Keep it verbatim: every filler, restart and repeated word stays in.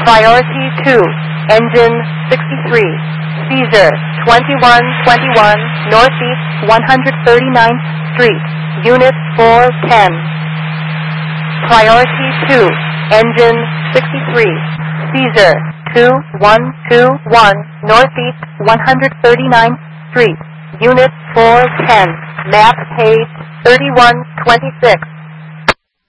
Priority two, engine sixty-three, Caesar twenty-one twenty-one, Northeast one hundred thirty-ninth Street, Unit four ten. Priority two, engine sixty-three, Caesar two one two one, Northeast one hundred thirty-ninth Street, Unit four ten, map page thirty-one twenty-six.